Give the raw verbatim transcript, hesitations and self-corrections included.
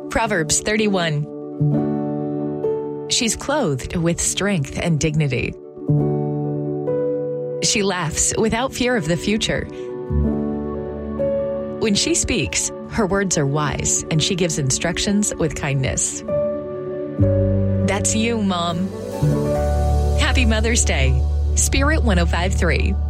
Proverbs thirty-one. She's clothed with strength and dignity. She laughs without fear of the future. When she speaks, her words are wise, and she gives instructions with kindness. That's you, Mom. Happy Mother's Day. Spirit one oh five point three.